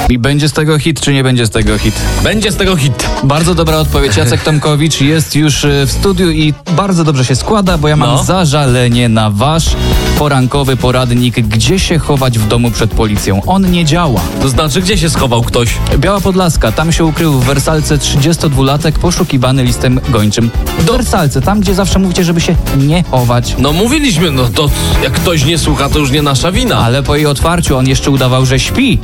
I będzie z tego hit, czy nie będzie z tego hit? Będzie z tego hit. Bardzo dobra odpowiedź. Jacek Tomkowicz jest już w studiu i bardzo dobrze się składa, bo ja mam zażalenie na wasz porankowy poradnik, gdzie się chować w domu przed policją. On nie działa. To znaczy, gdzie się schował ktoś? Biała Podlaska, tam się ukrył w Wersalce 32-latek poszukiwany listem gończym. W Wersalce, tam gdzie zawsze mówicie, żeby się nie chować. No mówiliśmy, no to jak ktoś nie słucha, to już nie nasza wina. Ale po jej otwarciu on jeszcze udawał, że śpi.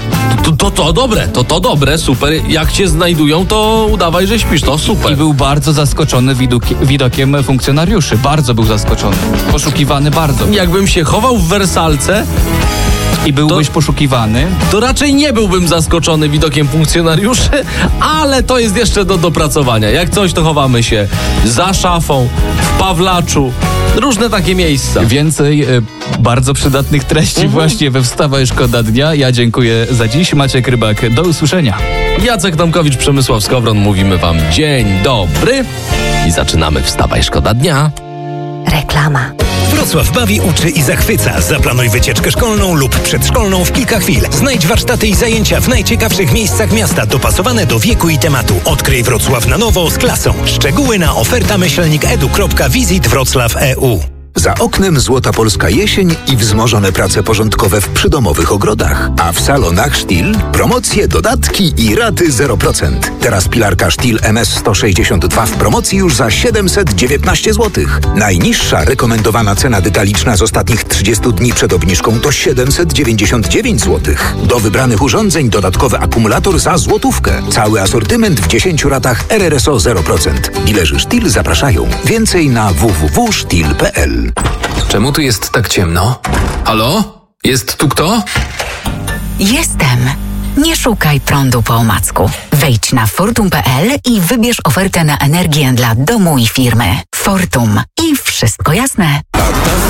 To dobre, super. Jak cię znajdują, to udawaj, że śpisz, to super. I był bardzo zaskoczony widokiem funkcjonariuszy. Bardzo był zaskoczony. Poszukiwany bardzo. Jakbym się chował w Wersalce i byłbyś poszukiwany, to raczej nie byłbym zaskoczony widokiem funkcjonariuszy, ale to jest jeszcze do dopracowania. Jak coś, to chowamy się za szafą, w Pawlaczu, różne takie miejsca. Więcej bardzo przydatnych treści właśnie we Wstawaj Szkoda Dnia. Ja dziękuję za dziś. Maciek Rybak, do usłyszenia. Jacek Tomkowicz, Przemysław Skowron, mówimy wam dzień dobry i zaczynamy Wstawaj Szkoda Dnia. Reklama. Wrocław bawi, uczy i zachwyca. Zaplanuj wycieczkę szkolną lub przedszkolną w kilka chwil. Znajdź warsztaty i zajęcia w najciekawszych miejscach miasta, dopasowane do wieku i tematu. Odkryj Wrocław na nowo z klasą. Szczegóły na oferta-edu.visitwroclaw.eu. Za oknem złota polska jesień i wzmożone prace porządkowe w przydomowych ogrodach. A w salonach Stihl promocje, dodatki i raty 0%. Teraz pilarka Stihl MS162 w promocji już za 719 zł. Najniższa rekomendowana cena detaliczna z ostatnich 30 dni przed obniżką to 799 zł. Do wybranych urządzeń dodatkowy akumulator za złotówkę. Cały asortyment w 10 ratach RRSO 0%. Dilerzy Stihl zapraszają. Więcej na www.stihl.pl. Czemu tu jest tak ciemno? Halo? Jest tu kto? Jestem. Nie szukaj prądu po omacku. Wejdź na fortum.pl i wybierz ofertę na energię dla domu i firmy. Fortum. I wszystko jasne.